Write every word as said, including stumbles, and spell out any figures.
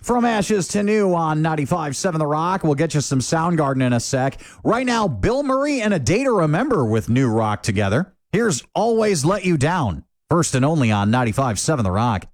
From Ashes to New on ninety-five point seven The Rock. We'll get you some Soundgarden in a sec. Right now, Bill Murray and A Day to Remember with New Rock together. Here's Always Let You Down. First and only on ninety-five point seven The Rock.